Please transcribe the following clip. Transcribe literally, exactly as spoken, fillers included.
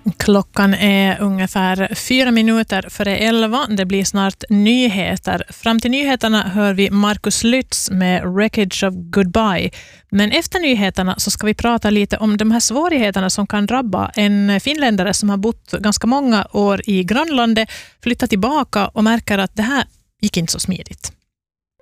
Klockan är ungefär fyra minuter före elva. Det blir snart nyheter. Fram till nyheterna hör vi Markus Lytz med Wreckage of Goodbye. Men efter nyheterna så ska vi prata lite om de här svårigheterna som kan drabba en finländare som har bott ganska många år i grannlandet, flyttat tillbaka och märker att det här gick inte så smidigt.